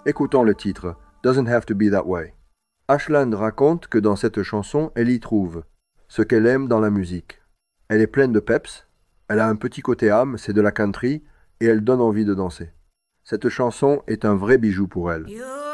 Écoutons le titre Doesn't Have to Be That Way. Ashland raconte que dans cette chanson, elle y trouve ce qu'elle aime dans la musique. Elle est pleine de peps, elle a un petit côté âme, c'est de la country, et elle donne envie de danser. Cette chanson est un vrai bijou pour elle.